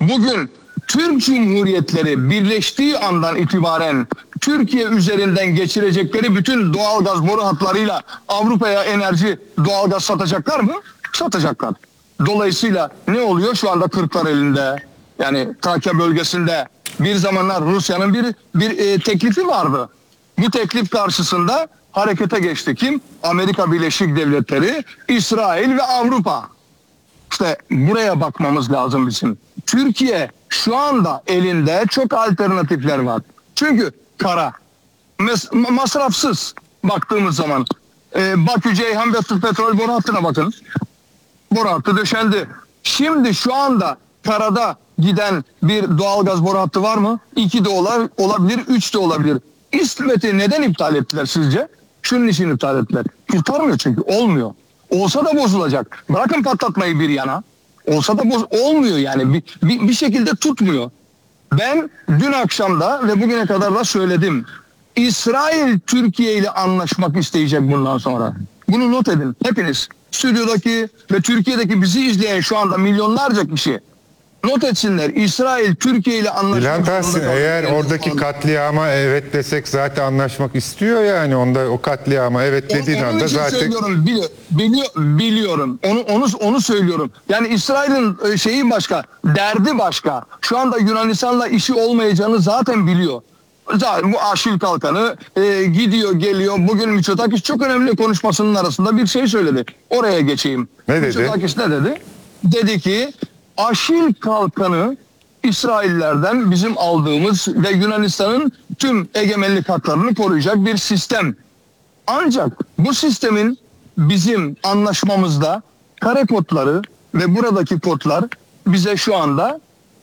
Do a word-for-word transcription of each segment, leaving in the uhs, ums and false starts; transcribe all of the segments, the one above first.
bugün Türk Cumhuriyetleri birleştiği andan itibaren Türkiye üzerinden geçirecekleri bütün doğalgaz boru hatlarıyla Avrupa'ya enerji, doğalgaz satacaklar mı? Satacaklar. Dolayısıyla ne oluyor? Şu anda Kırklareli'nde, yani Trakya bölgesinde bir zamanlar Rusya'nın bir bir e, teklifi vardı. Bu teklif karşısında harekete geçti kim? Amerika Birleşik Devletleri, İsrail ve Avrupa. İşte buraya bakmamız lazım bizim. Türkiye şu anda elinde çok alternatifler var. Çünkü kara, mes- masrafsız baktığımız zaman e, Bakü, Ceyhan ve Türk Petrol boru hattına bakın. Boru hattı döşendi. Şimdi şu anda karada giden bir doğalgaz boru hattı var mı? İki de ola- olabilir, üç de olabilir. İsmet'i neden iptal ettiler sizce? Şunun için iptal ettiler. Kurtarmıyor çünkü, olmuyor. Olsa da bozulacak. Bırakın patlatmayı bir yana. Olsa da boz olmuyor yani. Bir, bir, bir şekilde tutmuyor. Ben dün akşamda ve bugüne kadar da söyledim. İsrail Türkiye ile anlaşmak isteyecek bundan sonra. Bunu not edin hepiniz. Stüdyodaki ve Türkiye'deki bizi izleyen şu anda milyonlarca kişi not etsinler. İsrail Türkiye ile anlaşmak Bülent Tahsin, eğer oradaki katliama evet desek zaten anlaşmak istiyor yani. Onda o katliama evet dediğin anda zaten söylüyorum, bili, biliyor, biliyorum. Onu onu onu söylüyorum. Yani İsrail'in şeyi başka, derdi başka. Şu anda Yunanistan'la işi olmayacağını zaten biliyor. Zaten bu Aşil Kalkanı e, gidiyor geliyor. Bugün Mitsotakis çok önemli konuşmasının arasında bir şey söyledi. Oraya geçeyim. Ne dedi? Mitsotakis ne dedi? Dedi ki Aşil Kalkanı İsraillerden bizim aldığımız ve Yunanistan'ın tüm egemenlik haklarını koruyacak bir sistem. Ancak bu sistemin bizim anlaşmamızda kare kodları ve buradaki kodlar bize şu anda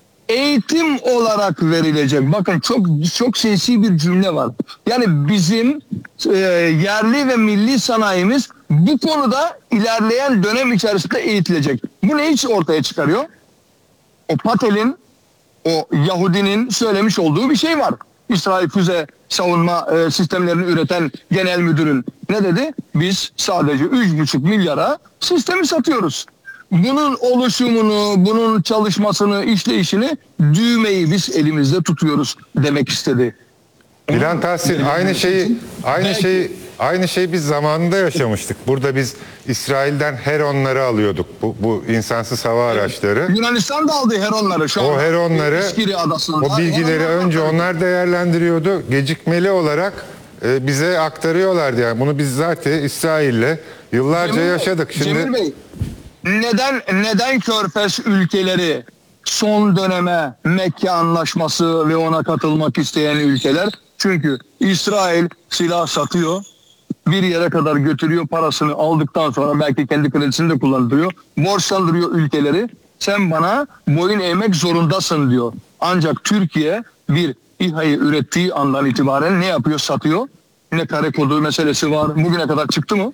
eğitim olarak verilecek. Bakın çok çok siyasi bir cümle var. Yani bizim e, yerli ve milli sanayimiz bu konuda ilerleyen dönem içerisinde eğitilecek. Bu ne hiç ortaya çıkarıyor? O Patel'in, o Yahudinin söylemiş olduğu bir şey var. İsrail füze savunma e, sistemlerini üreten genel müdürün ne dedi? Biz sadece üç buçuk milyara sistemi satıyoruz. Bunun oluşumunu, bunun çalışmasını, işleyişini, düğmeyi biz elimizde tutuyoruz demek istedi. Bülent Tahsin, aynı şeyi aynı Belki, şeyi aynı şeyi biz zamanında yaşamıştık. Burada biz İsrail'den Heronları alıyorduk. Bu, bu insansız hava araçları. Yunanistan da aldı Heronları şu an. O Heronları, İskiri Adası'nda. o bilgileri Heronlar önce var. onlar değerlendiriyordu. Gecikmeli olarak e, bize aktarıyorlardı yani. Bunu biz zaten İsrail'le yıllarca Cemil Bey, yaşadık. Şimdi Cemil Bey, neden neden Körfez ülkeleri son döneme Mekke Anlaşması ve ona katılmak isteyen ülkeler? Çünkü İsrail silah satıyor, bir yere kadar götürüyor, parasını aldıktan sonra belki kendi kredisini de kullandırıyor, borçlandırıyor ülkeleri. Sen bana boyun eğmek zorundasın diyor. Ancak Türkiye bir İHA'yı ürettiği andan itibaren ne yapıyor? Satıyor. Ne kare kodu meselesi var. Bugüne kadar çıktı mı?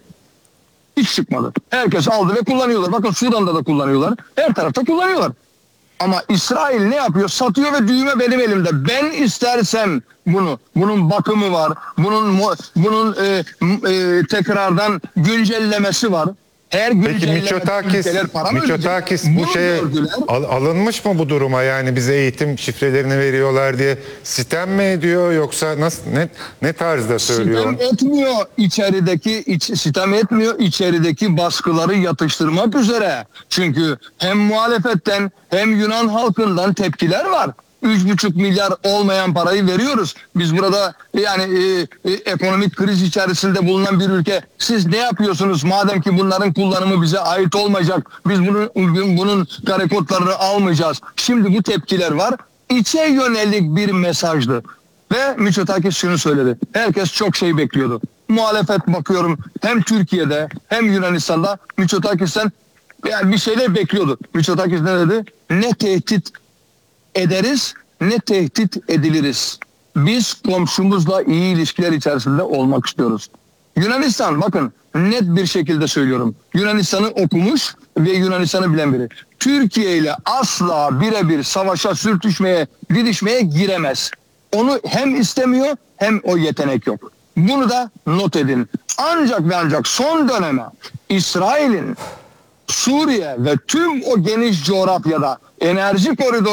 Hiç çıkmadı. Herkes aldı ve kullanıyorlar. Bakın Sudan'da da kullanıyorlar. Her tarafta kullanıyorlar. Ama İsrail ne yapıyor? Satıyor ve düğme benim elimde. Ben istersem bunu. Bunun bakımı var. Bunun bunun e, e, tekrardan güncellemesi var. Her peki Mitsotakis, Mitsotakis bu şeye al, alınmış mı bu duruma, yani bize eğitim şifrelerini veriyorlar diye sitem mi ediyor, yoksa nasıl, ne ne tarzda söylüyor? Sitem etmiyor içerideki iç, sitem etmiyor içerideki baskıları yatıştırmak üzere. Çünkü hem muhalefetten hem Yunan halkından tepkiler var. üç buçuk milyar olmayan parayı veriyoruz. Biz burada yani e, e, ekonomik kriz içerisinde bulunan bir ülke. Siz ne yapıyorsunuz? Madem ki bunların kullanımı bize ait olmayacak. Biz bunun bunun kare kodlarını almayacağız. Şimdi bu tepkiler var. İçe yönelik bir mesajdı. Ve Mitsotakis şunu söyledi. Herkes çok şey bekliyordu. Muhalefet bakıyorum hem Türkiye'de hem Yunanistan'da Mitsotakis'ten yani bir şeyler bekliyordu. Mitsotakis ne dedi? Ne tehdit ederiz ne tehdit ediliriz. Biz komşumuzla iyi ilişkiler içerisinde olmak istiyoruz. Yunanistan, bakın net bir şekilde söylüyorum. Yunanistan'ı okumuş ve Yunanistan'ı bilen biri. Türkiye ile asla birebir savaşa, sürtüşmeye, didişmeye giremez. Onu hem istemiyor hem o yetenek yok. Bunu da not edin. Ancak ve ancak son döneme İsrail'in Suriye ve tüm o geniş coğrafyada enerji koridoru